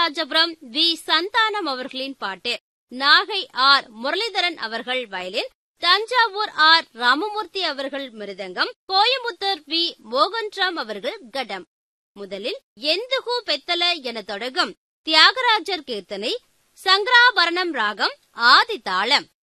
Rajapuram we. Santhanam அவர்களின் பாட்டு, Nagai R. Muralidharan அவர்கள் வயலின், தஞ்சாவூர் ஆர். ராமமூர்த்தி அவர்கள் மிருதங்கம், கோயம்புத்தூர் வி. மோகன்ராம் அவர்கள் கடம். முதலில் எந்துகு பெத்தல என தொடங்கும் தியாகராஜர் கீர்த்தனை, சங்கராபரணம் ராகம், ஆதி தாளம்.